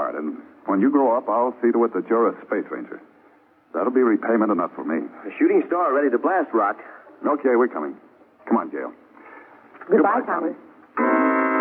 hard, and when you grow up, I'll see to it that you're a space ranger. That'll be repayment enough for me. A shooting star ready to blast, Rock. Okay, we're coming. Come on, Gail. Goodbye, Thomas.